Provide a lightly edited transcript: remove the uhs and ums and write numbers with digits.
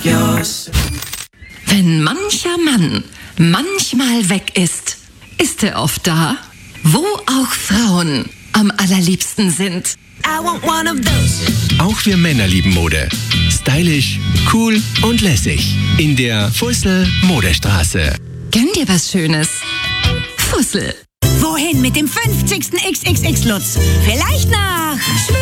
yours. Wenn mancher Mann manchmal weg ist, ist er oft da, wo auch Frauen am allerliebsten sind. I want one of those. Auch wir Männer lieben Mode. Stylisch, cool und lässig. In der Fussel Modestraße. Gönn dir was Schönes. Fussel. Wohin mit dem 50. XXX-Lutz? Vielleicht nach